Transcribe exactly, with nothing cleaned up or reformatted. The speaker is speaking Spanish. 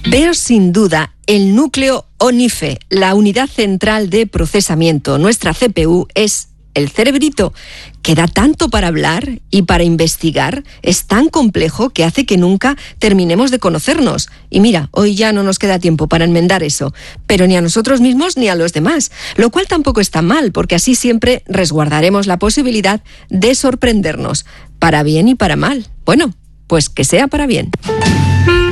Pero sin duda, el núcleo ONIFE, la unidad central de procesamiento, nuestra C P U, es el cerebrito, que da tanto para hablar y para investigar, es tan complejo que hace que nunca terminemos de conocernos. Y mira, hoy ya no nos queda tiempo para enmendar eso, pero ni a nosotros mismos ni a los demás, lo cual tampoco está mal, porque así siempre resguardaremos la posibilidad de sorprendernos, para bien y para mal. Bueno, pues que sea para bien.